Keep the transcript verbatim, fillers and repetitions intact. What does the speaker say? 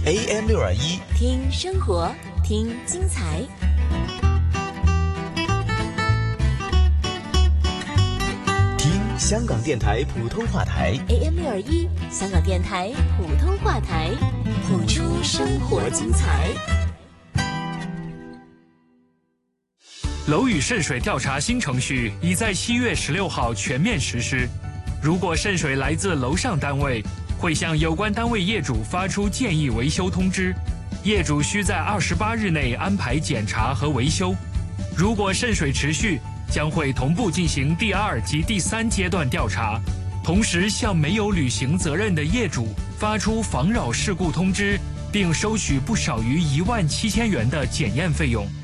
A M 六二一， 听生活，听精彩。 听香港电台普通话台 A M 六二一，香港电台普通话台，谱出生活精彩。 楼宇渗水调查新程序已在七月十六号全面实施。如果渗水来自楼上单位，会向有关单位业主发出建议维修通知，业主需在二十八日内安排检查和维修。如果渗水持续，将会同步进行第二及第三阶段调查，同时向没有履行责任的业主发出妨扰事故通知，并收取不少于一万七千元的检验费用。